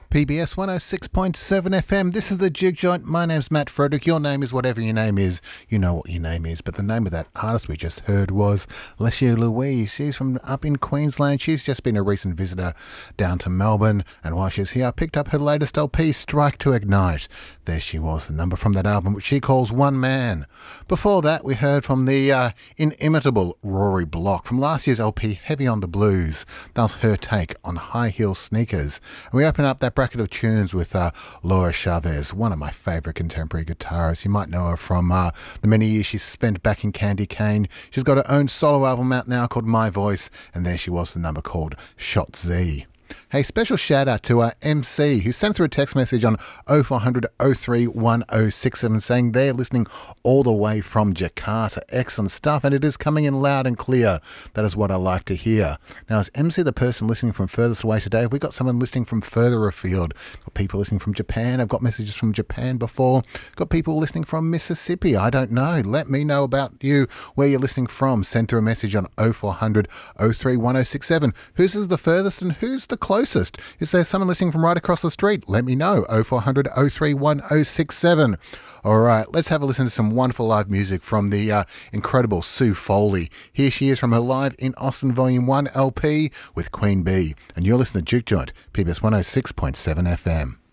PBS 106.7 FM. This is the Juke Joint. My name's Matt Frederick. Your name is whatever your name is. You know what your name is. But the name of that artist we just heard was Lecia Louise. She's from up in Queensland. She's just been a recent visitor down to Melbourne. And while she's here, I picked up her latest LP, Strike to Ignite. There she was, the number from that album, which she calls One Man. Before that, we heard from the inimitable Rory Block from last year's LP, Heavy on the Blues. That was her take on high heel sneakers. And we open up that bracket of tunes with Laura Chavez, one of my favourite contemporary guitarists. You might know her from the many years she's spent back in Candy Cane. She's got her own solo album out now called My Voice, and there she was, the number called Shot Z. Hey, special shout out to our MC who sent through a text message on 0400 03 1067 saying they're listening all the way from Jakarta. Excellent stuff, and it is coming in loud and clear. That is what I like to hear. Now, is MC the person listening from furthest away today? Have we got someone listening from further afield? Got people listening from Japan. I've got messages from Japan before. Got people listening from Mississippi. I don't know. Let me know about you, where you're listening from. Send through a message on 0400 03 1067. Whose is the furthest and who's the closest? Is there someone listening from right across the street? Let me know. 0400 03 1067. All right, let's have a listen to some wonderful live music from the incredible Sue Foley. Here she is from her Live in Austin Volume 1 LP with Queen Bee. And you're listening to Juke Joint, PBS 106.7 FM.